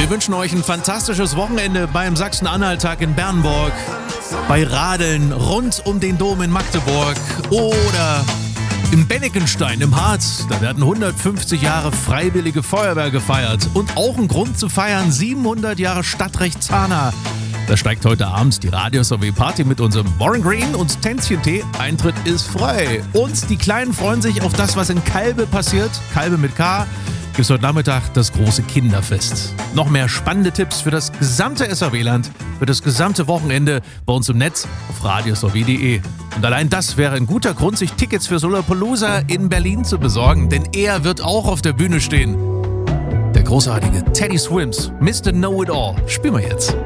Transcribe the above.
Wir wünschen euch ein fantastisches Wochenende beim Sachsen-Anhalt-Tag in Bernburg, bei Radeln rund um den Dom in Magdeburg oder im Bennekenstein im Harz. Da werden 150 Jahre Freiwillige Feuerwehr gefeiert und auch ein Grund zu feiern, 700 Jahre Stadtrecht Zahna. Da steigt heute Abend die Radio-SW-Party mit unserem Warren Green und Tänzchen-Tee. Eintritt ist frei. Und die Kleinen freuen sich auf das, was in Kalbe passiert. Kalbe mit K. Gibt's heute Nachmittag das große Kinderfest. Noch mehr spannende Tipps für das gesamte SAW-Land, für das gesamte Wochenende bei uns im Netz auf radiosw.de. Und allein das wäre ein guter Grund, sich Tickets für Lollapalooza in Berlin zu besorgen, denn er wird auch auf der Bühne stehen. Der großartige Teddy Swims, Mr. Know-It-All. Spielen wir jetzt.